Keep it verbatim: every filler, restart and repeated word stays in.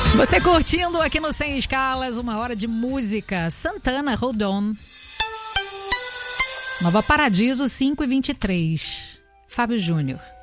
Você curtindo aqui no Sem Escalas, uma hora de música. Santana, Hold On. Nova Paradiso, cinco e vinte e três. Fábio Júnior.